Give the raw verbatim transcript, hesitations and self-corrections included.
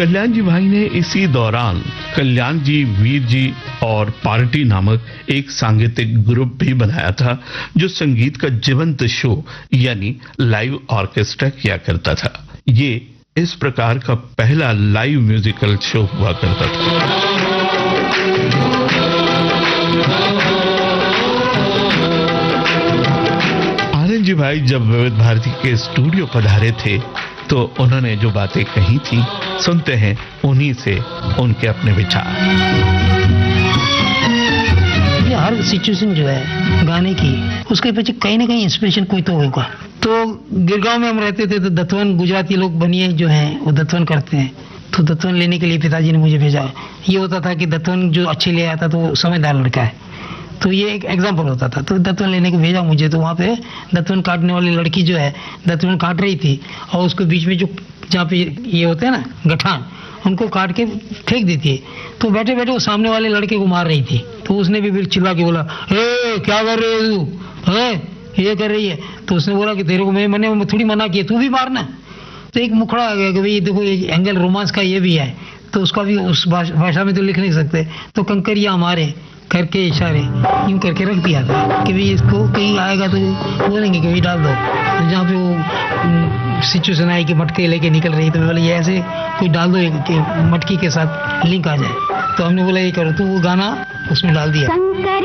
कल्याण जी भाई ने इसी दौरान कल्याण जी, वीर जी और पार्टी नामक एक सांगीतिक ग्रुप भी बनाया था, जो संगीत का जीवंत शो यानी लाइव ऑर्केस्ट्रा किया करता था। ये इस प्रकार का पहला लाइव म्यूजिकल शो हुआ करता था। आनंद जी भाई जब विविध भारती के स्टूडियो पधारे थे तो उन्होंने जो बातें कही थी, सुनते हैं उन्हीं से उनके अपने विचार। हर सिचुएशन जो है गाने की, उसके पीछे कहीं ना कहीं इंस्पिरेशन कोई तो होगा। तो गिरगांव में हम रहते थे तो दत्तवन, गुजराती लोग बनिए जो हैं वो दत्तवन करते हैं, तो दत्तवन लेने के लिए पिताजी ने मुझे भेजा। ये होता था कि दत्तवन जो अच्छे ले आता तो वो समझदार लड़का है, तो ये एक एग्जाम्पल होता था। तो दत्तवन लेने को भेजा मुझे, तो वहाँ पे दत्तवन काटने वाली लड़की जो है दत्तवन काट रही थी, और उसके बीच में जो जहाँ पे ये होते हैं ना गठान, उनको काट के फेंक देती है। तो बैठे बैठे वो सामने वाले लड़के को मार रही थी, तो उसने भी फिर चिल्ला के बोला, ए क्या कर रही है तू, है ये कर रही है। तो उसने बोला कि तेरे को मैं मैंने थोड़ी मना किया, तू भी मारना। तो एक मुखड़ा आ गया कि भाई देखो ये एंगल रोमांस का ये भी है, तो उसका भी उस भाषा में तो लिख नहीं सकते। तो कंकरिया हमारे करके इशारे यूं करके रख दिया था कि भाई इसको कहीं आएगा तो बोलेंगे कि भाई डाल दो। तो जहाँ पे वो सिचुएशन आई कि मटके लेके निकल रही, तो बोले ये ऐसे कोई डाल दो कि मटकी के साथ लिंक आ जाए। तो हमने बोला ये करो, तो वो गाना उसमें डाल दिया।